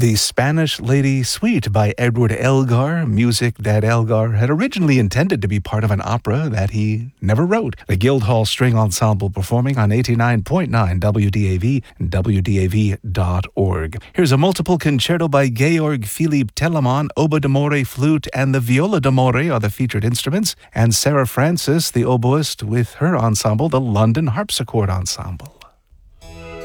The Spanish Lady Suite by Edward Elgar, music that Elgar had originally intended to be part of an opera that he never wrote. The Guildhall String Ensemble performing on 89.9 WDAV and WDAV.org. Here's a multiple concerto by Georg Philipp Telemann. Oboe d'amore, flute, and the viola d'amore are the featured instruments, and Sarah Francis, the oboist, with her ensemble, the London Harpsichord Ensemble.